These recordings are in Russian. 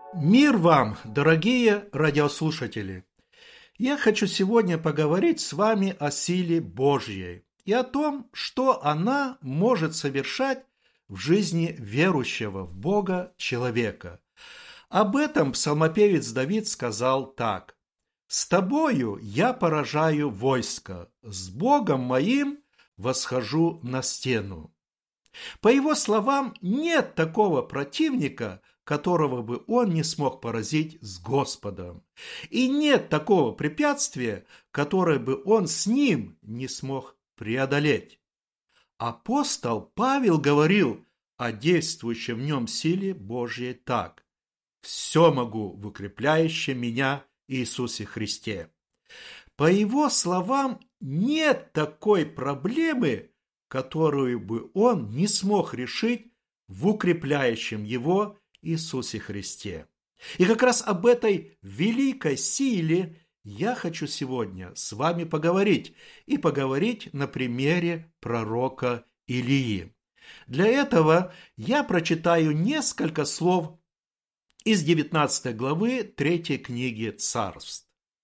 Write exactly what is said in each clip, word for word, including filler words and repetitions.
Мир вам, дорогие радиослушатели! Я хочу сегодня поговорить с вами о силе Божьей и о том, что она может совершать в жизни верующего в Бога человека. Об этом псалмопевец Давид сказал так: «С тобою я поражаю войско, с Богом моим восхожу на стену». По его словам, нет такого противника, которого бы он не смог поразить с Господом. И нет такого препятствия, которое бы он с ним не смог преодолеть. Апостол Павел говорил о действующей в нем силе Божьей так: «Все могу в укрепляющем меня Иисусе Христе». По его словам, нет такой проблемы, которую бы он не смог решить в укрепляющем его Иисусе Христе. И как раз об этой великой силе я хочу сегодня с вами поговорить, и поговорить на примере пророка Илии. Для этого я прочитаю несколько слов из девятнадцатой главы третьей книги Царств.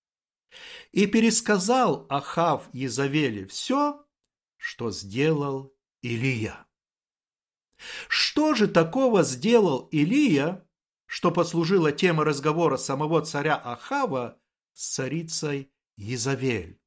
«И пересказал Ахав Иезавели все, что сделал Илия». Что же такого сделал Илия, что послужило темой разговора самого царя Ахава с царицей Иезавель?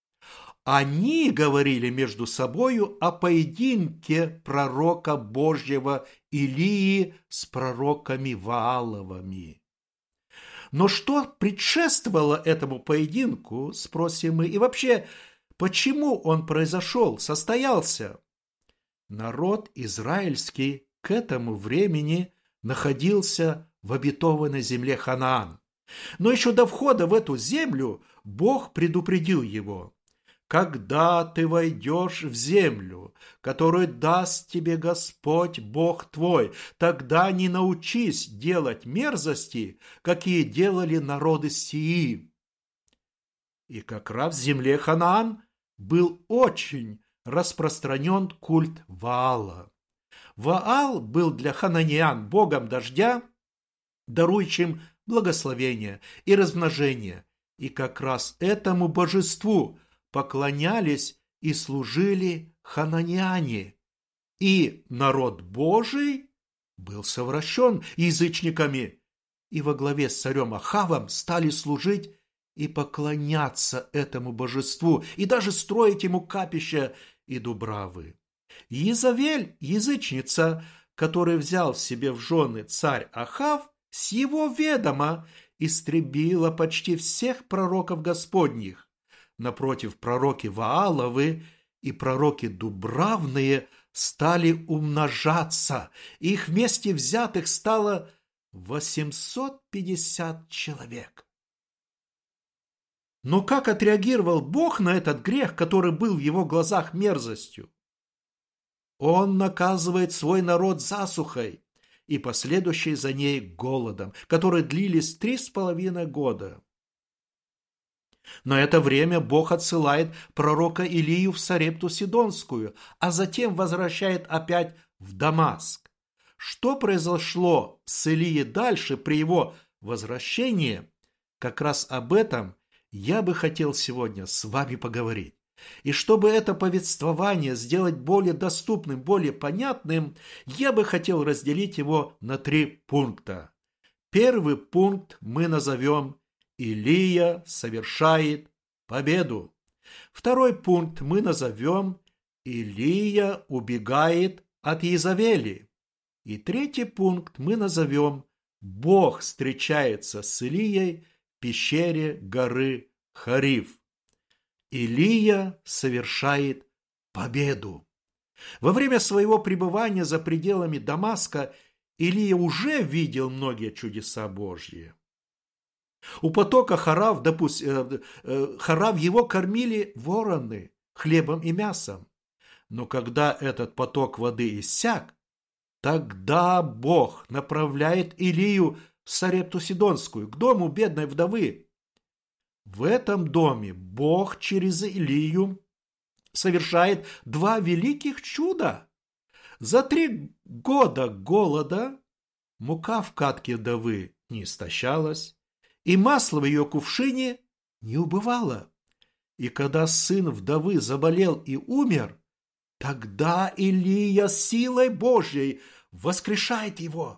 Они говорили между собою о поединке пророка Божьего Илии с пророками Вааловыми. Но что предшествовало этому поединку, спросим мы, и вообще, почему он произошел, состоялся? Народ израильский к этому времени находился в обетованной земле Ханаан. Но еще до входа в эту землю Бог предупредил его: «Когда ты войдешь в землю, которую даст тебе Господь Бог твой, тогда не научись делать мерзости, какие делали народы сии». И как раз в земле Ханаан был очень распространен культ Ваала. Ваал был для хананян богом дождя, дарующим благословение и размножение. И как раз этому божеству поклонялись и служили хананяне. И народ Божий был совращен язычниками, и во главе с царем Ахавом стали служить и поклоняться этому божеству, и даже строить ему капища и дубравы. Иезавель, язычница, которую взял в себе в жены царь Ахав, с его ведома истребила почти всех пророков Господних. Напротив, пророки Вааловы и пророки Дубравные стали умножаться, и их вместе взятых стало восемьсот пятьдесят человек. Но как отреагировал Бог на этот грех, который был в его глазах мерзостью? Он наказывает свой народ засухой и последующей за ней голодом, которые длились три с половиной года. На это время Бог отсылает пророка Илию в Сарепту Сидонскую, а затем возвращает опять в Дамаск. Что произошло с Илией дальше при его возвращении? Как раз об этом я бы хотел сегодня с вами поговорить. И чтобы это повествование сделать более доступным, более понятным, я бы хотел разделить его на три пункта. Первый пункт мы назовем «Илия совершает победу». Второй пункт мы назовем «Илия убегает от Иезавели». И третий пункт мы назовем «Бог встречается с Илией в пещере горы Харив». Илия совершает победу. Во время своего пребывания за пределами Дамаска Илия уже видел многие чудеса Божьи. У потока Харав, допустим, э, э, Харав его кормили вороны хлебом и мясом. Но когда этот поток воды иссяк, тогда Бог направляет Илию в Сарепту Сидонскую, к дому бедной вдовы. В этом доме Бог через Илию совершает два великих чуда. За три года голода мука в катке вдовы не истощалась, и масло в ее кувшине не убывало. И когда сын вдовы заболел и умер, тогда Илия силой Божьей воскрешает его.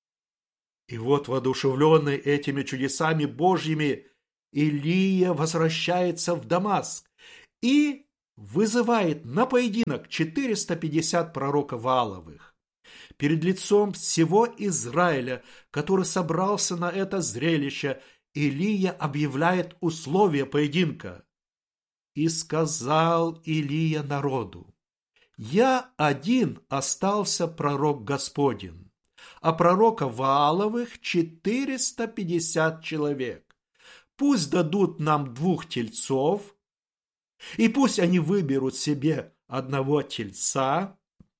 И вот, воодушевленный этими чудесами Божьими, Илия возвращается в Дамаск и вызывает на поединок четыреста пятьдесят пророков Вааловых. Перед лицом всего Израиля, который собрался на это зрелище, Илия объявляет условия поединка. «И сказал Илия народу: я один остался пророк Господень, а пророков Вааловых четыреста пятьдесят человек. Пусть дадут нам двух тельцов, и пусть они выберут себе одного тельца,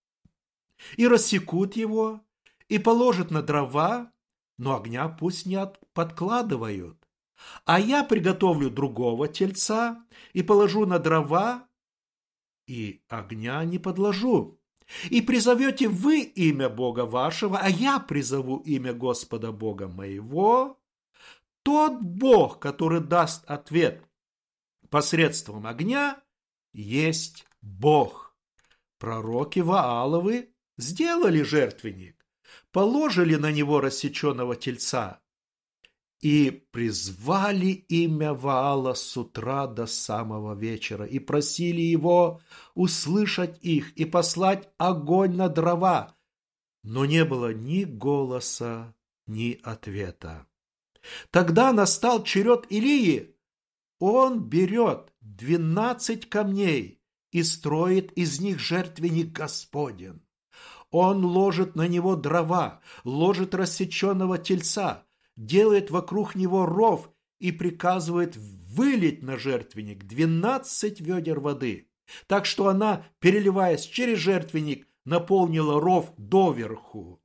и рассекут его, и положат на дрова, но огня пусть не подкладывают. А я приготовлю другого тельца и положу на дрова, и огня не подложу. И призовете вы имя Бога вашего, а я призову имя Господа Бога моего. Тот Бог, который даст ответ посредством огня, есть Бог. Пророки Вааловы сделали жертвенник, положили на него рассеченного тельца и призвали имя Ваала с утра до самого вечера и просили его услышать их и послать огонь на дрова, но не было ни голоса, ни ответа. Тогда настал черед Илии. Он берет двенадцать камней и строит из них жертвенник Господень. Он ложит на него дрова, ложит рассеченного тельца, делает вокруг него ров и приказывает вылить на жертвенник двенадцать ведер воды, так что она, переливаясь через жертвенник, наполнила ров доверху.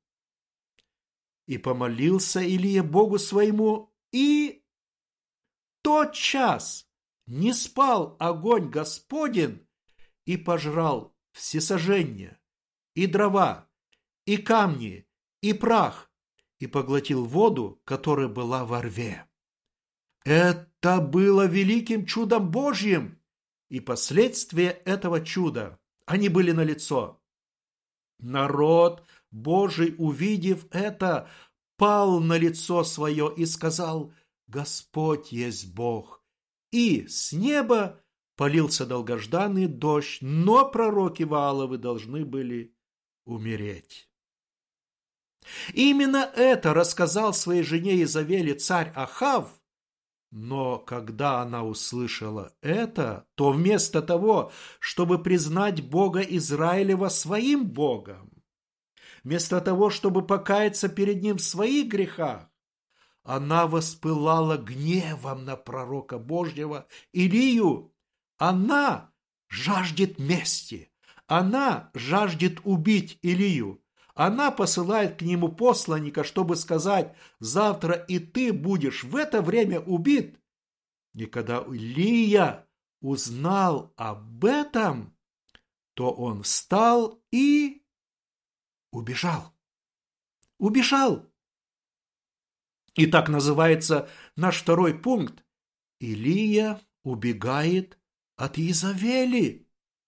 И помолился Илия Богу своему, и тотчас не спал огонь Господень и пожрал всесожжение, и дрова, и камни, и прах, и поглотил воду, которая была во рве. Это было великим чудом Божьим, и последствия этого чуда, они были налицо. Народ Божий, увидев это, пал на лицо свое и сказал: Господь есть Бог. И с неба полился долгожданный дождь, но пророки Вааловы должны были умереть. Именно это рассказал своей жене Иезавели царь Ахав, но когда она услышала это, то вместо того, чтобы признать Бога Израилева своим Богом, вместо того, чтобы покаяться перед Ним в своих грехах, она воспылала гневом на пророка Божьего Илию. Она жаждет мести. Она жаждет убить Илию. Она посылает к нему посланника, чтобы сказать: завтра и ты будешь в это время убит. И когда Илия узнал об этом, то он встал и убежал. Убежал. И так называется наш второй пункт. Илия убегает от Иезавели.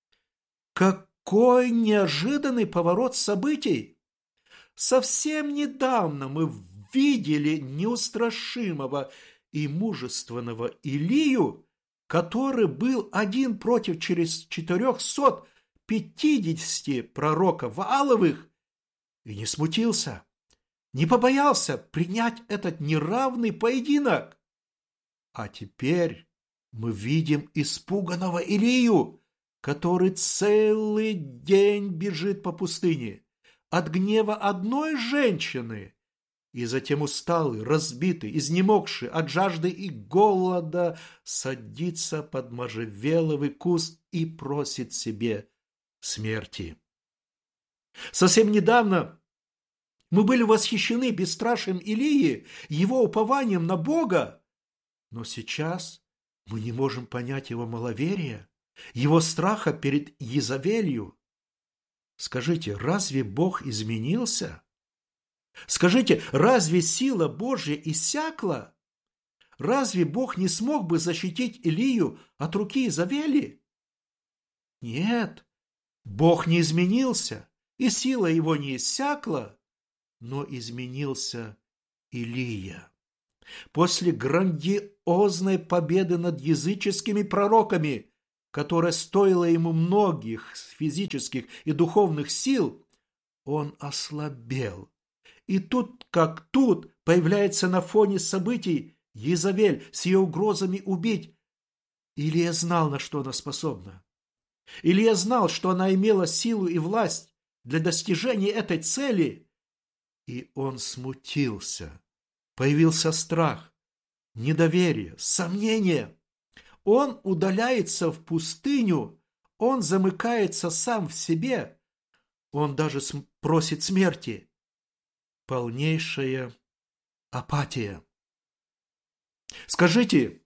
Какой неожиданный поворот событий! Совсем недавно мы видели неустрашимого и мужественного Илию, который был один против через четырехсот пятидесяти пророков Вааловых, и не смутился, не побоялся принять этот неравный поединок. А теперь мы видим испуганного Илию, который целый день бежит по пустыне от гнева одной женщины, и затем усталый, разбитый, изнемогший от жажды и голода садится под можжевеловый куст и просит себе смерти. Совсем недавно мы были восхищены бесстрашием Илии, его упованием на Бога, но сейчас мы не можем понять его маловерия, его страха перед Иезавелью. Скажите, разве Бог изменился? Скажите, разве сила Божья иссякла? Разве Бог не смог бы защитить Илию от руки Изавели? Нет, Бог не изменился, и сила его не иссякла, но изменился Илия. После грандиозной победы над языческими пророками, которая стоила ему многих физических и духовных сил, он ослабел. И тут, как тут, появляется на фоне событий Иезавель с ее угрозами убить. Илия знал, на что она способна. Илия знал, что она имела силу и власть для достижения этой цели. И он смутился. Появился страх, недоверие, сомнение. Он удаляется в пустыню, он замыкается сам в себе, он даже просит смерти. Полнейшая апатия. Скажите,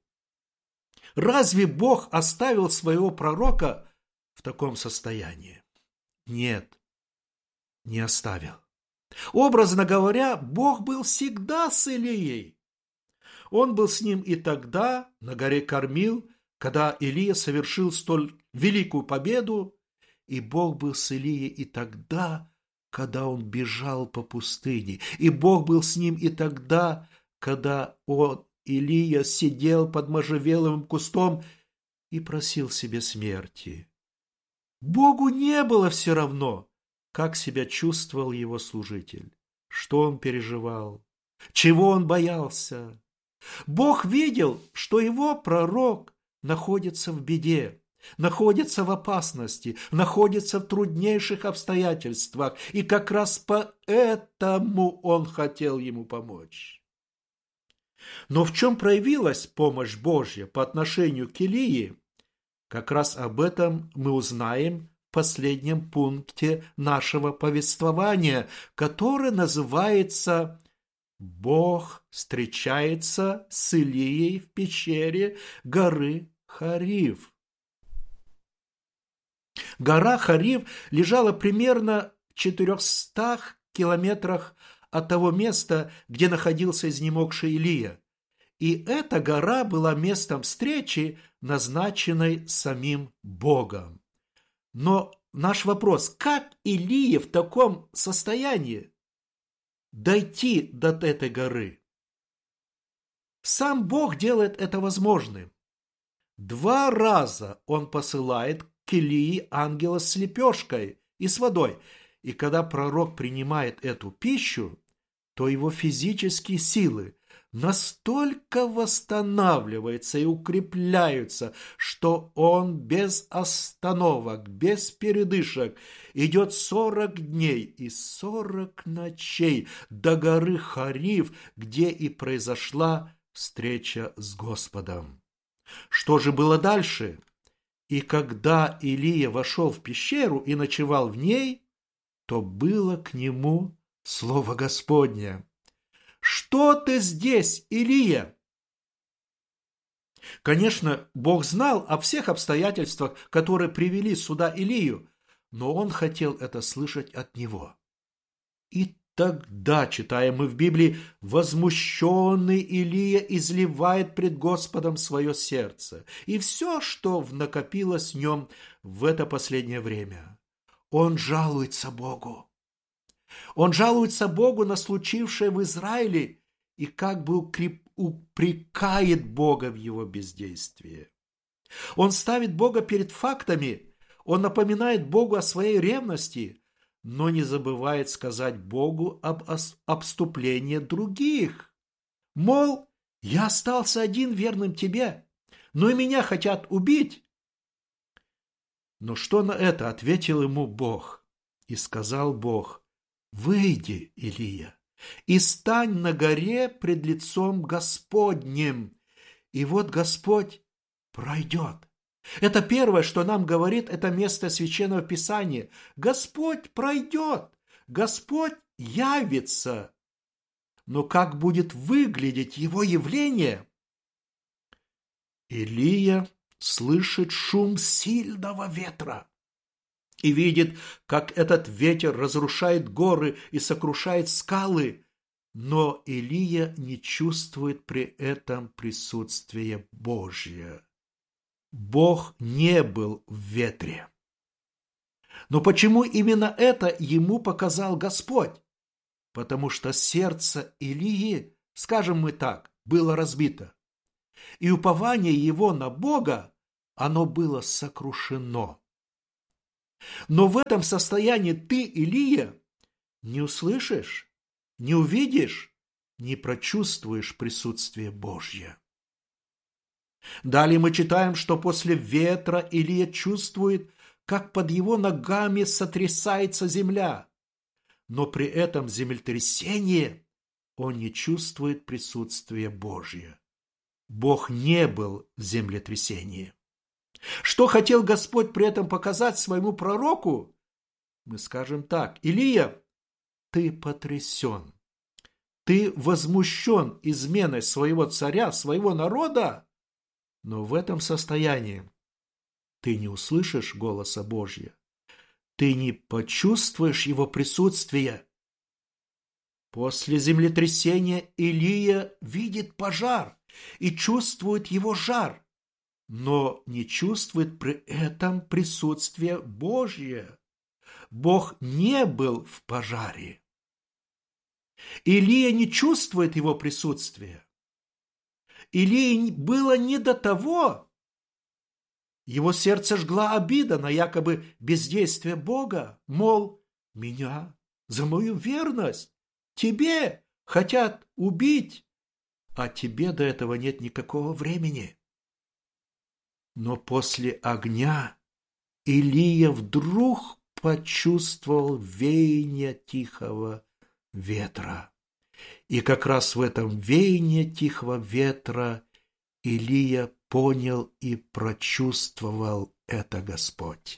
разве Бог оставил своего пророка в таком состоянии? Нет, не оставил. Образно говоря, Бог был всегда с Илией. Он был с ним и тогда, на горе Кормил, когда Илия совершил столь великую победу, и Бог был с Илией и тогда, когда он бежал по пустыне, и Бог был с ним и тогда, когда он, Илия, сидел под можжевеловым кустом и просил себе смерти. Богу не было все равно, как себя чувствовал его служитель, что он переживал, чего он боялся. Бог видел, что его пророк находится в беде, находится в опасности, находится в труднейших обстоятельствах, и как раз поэтому он хотел ему помочь. Но в чем проявилась помощь Божья по отношению к Илии, как раз об этом мы узнаем в последнем пункте нашего повествования, который называется «Бог встречается с Илией в пещере горы Хорив». Гора Хорив лежала примерно в четырехстах километрах от того места, где находился изнемогший Илия. И эта гора была местом встречи, назначенной самим Богом. Но наш вопрос, как Илия в таком состоянии дойти до этой горы? Сам Бог делает это возможным. Два раза он посылает к Илии ангела с лепешкой и с водой. И когда пророк принимает эту пищу, то его физические силы настолько восстанавливаются и укрепляются, что он без остановок, без передышек идет сорок дней и сорок ночей до горы Хорив, где и произошла встреча с Господом. Что же было дальше? И когда Илия вошел в пещеру и ночевал в ней, то было к нему слово Господне: «Что ты здесь, Илия?» Конечно, Бог знал о всех обстоятельствах, которые привели сюда Илию, но он хотел это слышать от него. И тогда, читаем мы в Библии, возмущенный Илия изливает пред Господом свое сердце и все, что накопилось в нем в это последнее время. Он жалуется Богу. Он жалуется Богу на случившее в Израиле и как бы упрекает Бога в его бездействии. Он ставит Бога перед фактами, он напоминает Богу о своей ревности, но не забывает сказать Богу об обступлении других. Мол, я остался один верным тебе, но и меня хотят убить. Но что на это ответил ему Бог? И сказал Бог: «Выйди, Илия, и стань на горе пред лицом Господним, и вот Господь пройдет». Это первое, что нам говорит это место Священного Писания. Господь пройдет, Господь явится. Но как будет выглядеть его явление? Илия слышит шум сильного ветра. и видит, как этот ветер разрушает горы и сокрушает скалы. Но Илия не чувствует при этом присутствия Божьего. Бог не был в ветре. Но почему именно это ему показал Господь? Потому что сердце Илии, скажем мы так, было разбито. И упование его на Бога, оно было сокрушено. Но в этом состоянии ты, Илия, не услышишь, не увидишь, не прочувствуешь присутствие Божье. Далее мы читаем, что после ветра Илия чувствует, как под его ногами сотрясается земля. Но при этом землетрясении он не чувствует присутствия Божьего. Бог не был в землетрясении. Что хотел Господь при этом показать своему пророку? Мы скажем так: Илия, ты потрясен, ты возмущен изменой своего царя, своего народа, но в этом состоянии ты не услышишь голоса Божьего, ты не почувствуешь его присутствия. После землетрясения Илия видит пожар и чувствует его жар, но не чувствует при этом присутствия Божьего. Бог не был в пожаре. Илия не чувствует его присутствия. Илии было не до того. Его сердце жгла обида на якобы бездействие Бога. Мол, меня за мою верность тебе хотят убить, а тебе до этого нет никакого времени. Но после огня Илия вдруг почувствовал веяние тихого ветра. И как раз в этом веянии тихого ветра Илия понял и прочувствовал: это Господь.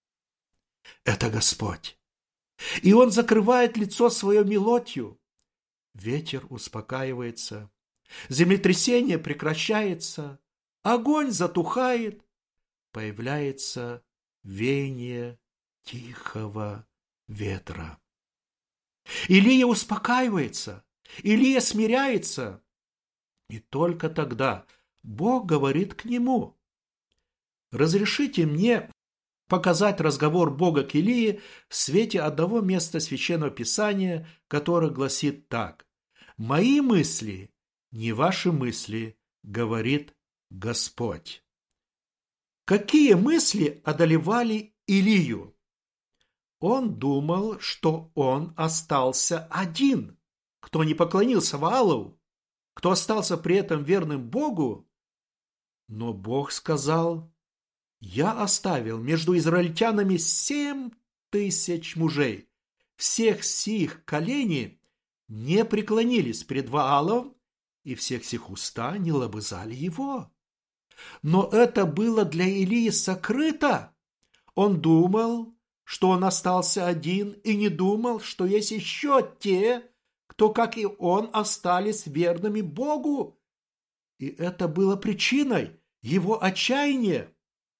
Это Господь. И он закрывает лицо свое мелотью. Ветер успокаивается, землетрясение прекращается, огонь затухает, появляется веяние тихого ветра. Илия успокаивается, Илия смиряется, и только тогда Бог говорит к нему: разрешите мне показать разговор Бога к Илии в свете одного места Священного Писания, которое гласит так: «Мои мысли, не ваши мысли, говорит Господь». Какие мысли одолевали Илию? Он думал, что он остался один, кто не поклонился Ваалу, кто остался при этом верным Богу. Но Бог сказал: «Я оставил между израильтянами семь тысяч мужей. Всех сих коленей не преклонились пред Ваалом, и всех сих уста не лобызали его». Но это было для Илии сокрыто. Он думал, что он остался один, и не думал, что есть еще те, кто, как и он, остались верными Богу. И это было причиной его отчаяния.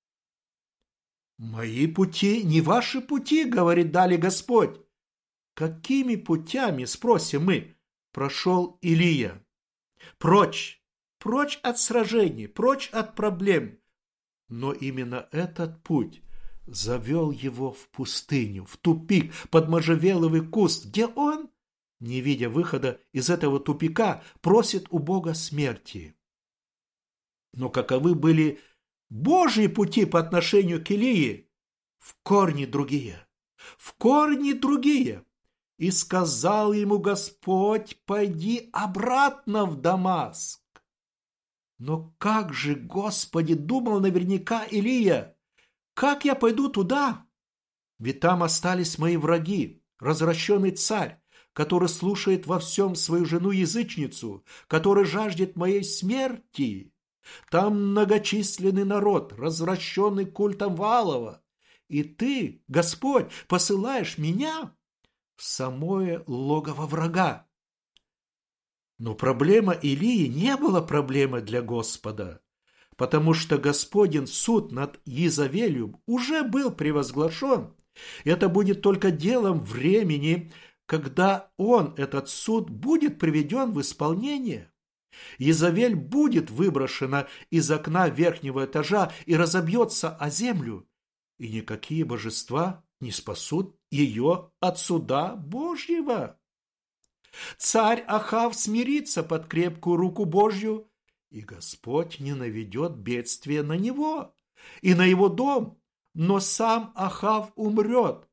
«Мои пути не ваши пути, — говорит далее Господь». Какими путями, спросим мы, прошел Илия? Прочь, прочь от сражений, прочь от проблем. Но именно этот путь завел его в пустыню, в тупик, под можжевеловый куст, где он, не видя выхода из этого тупика, просит у Бога смерти. Но каковы были Божьи пути по отношению к Илии? В корне другие, в корне другие. И сказал ему Господь: пойди обратно в Дамаск. Но как же, Господи, думал наверняка Илия, как я пойду туда? Ведь там остались мои враги, развращенный царь, который слушает во всем свою жену-язычницу, который жаждет моей смерти. Там многочисленный народ, развращенный культом Ваалова. И ты, Господь, посылаешь меня в самое логово врага. Но проблема Илии не была проблемой для Господа, потому что Господень суд над Иезавелью уже был превозглашен, Это будет только делом времени, когда он, этот суд, будет приведен в исполнение. Изавель будет выброшена из окна верхнего этажа и разобьется о землю, и никакие божества не спасут ее от суда Божьего. Царь Ахав смирится под крепкую руку Божью, и Господь не наведет бедствия на него и на его дом, но сам Ахав умрет,